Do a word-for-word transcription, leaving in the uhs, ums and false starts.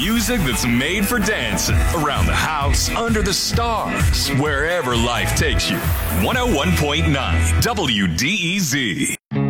Music that's made for dancing. Around the house, under the stars, wherever life takes you. one oh one point nine W D E Z.